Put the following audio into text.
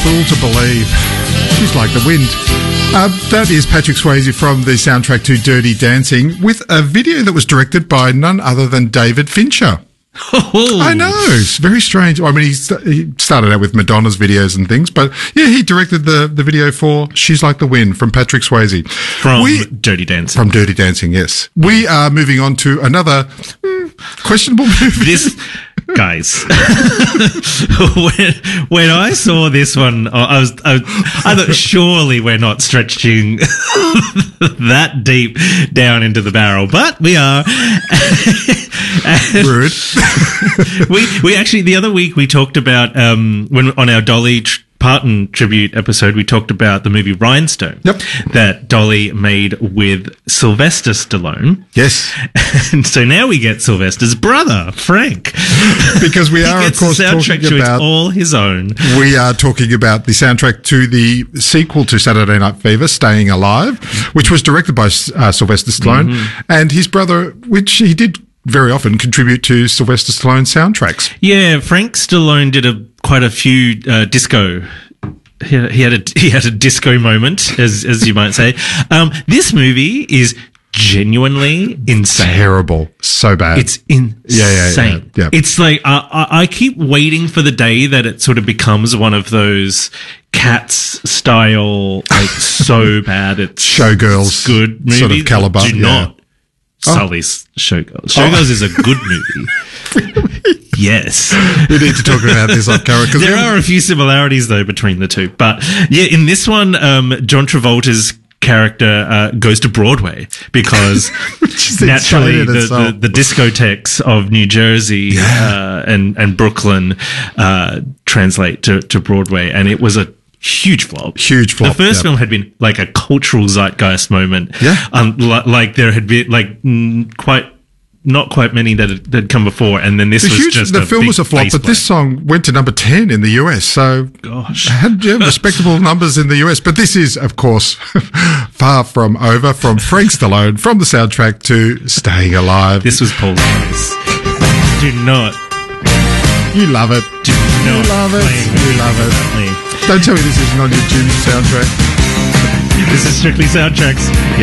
Fool to Believe. She's like the wind. That is Patrick Swayze from the soundtrack to Dirty Dancing with a video that was directed by none other than David Fincher. Oh. I know. It's very strange. I mean, he started out with Madonna's videos and things, but yeah, he directed the video for She's Like the Wind from Patrick Swayze. From Dirty Dancing. From Dirty Dancing, yes. We are moving on to another questionable movie. Guys, when I saw this one, I thought surely we're not stretching that deep down into the barrel, but we are. Rude. we actually the other week we talked about when on our Dolly Parton tribute episode, we talked about the movie Rhinestone that Dolly made with Sylvester Stallone. Yes. And so now we get Sylvester's brother, Frank. Because we are, of course, talking about... all his own. We are talking about the soundtrack to the sequel to Saturday Night Fever, Staying Alive, which was directed by Sylvester Stallone, and his brother, which he did very often contribute to Sylvester Stallone soundtracks. Yeah, Frank Stallone did quite a few disco. He had a disco moment, as you might say. This movie is genuinely insane. Terrible, so bad. It's insane. Yeah. It's like I keep waiting for the day that it sort of becomes one of those Cats style, like so bad it's Showgirls good movie. Sort of caliber. Do not Sully's Showgirls. Showgirls is a good movie. Yes. We need to talk about this off camera. There are a few similarities, though, between the two. But, yeah, in this one, John Travolta's character goes to Broadway because naturally the discotheques of New Jersey and Brooklyn translate to Broadway. And it was a huge flop. The first film had been like a cultural zeitgeist moment. Yeah. Like there had been not quite many that had come before, and then this was just the film was a flop, but this song went to number 10 in the US, so gosh, had respectable numbers in the US. But this is, of course, far from over from Frank Stallone from the soundtrack to Staying Alive. This was Paul Rice. Do not. You love it. Do not. You love it. You love it. Don't tell me this isn't on your gym soundtrack. This is strictly soundtracks.